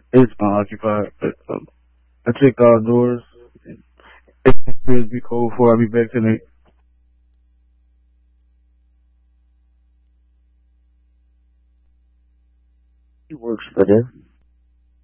It's occupied. But, I checked all doors. It'll be cold before I be back tonight. He works for them.